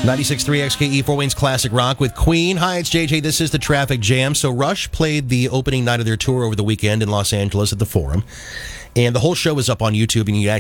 96.3 XKE, Fort Wayne's Classic Rock with Queen. Hi, it's JJ. This is the Traffic Jam. So Rush played the opening night of their tour over the weekend in Los Angeles at the Forum. And the whole show is up on YouTube, and you can